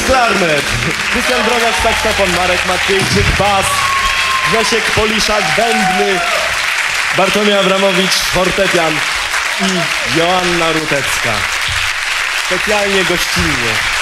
klarnet, Krystian Drobiak saksofon, Marek Maciejczyk bas, Grzesiek Poliszak bębny, Bartłomiej Abramowicz fortepian i Joanna Rutecka. Specjalnie gościnnie.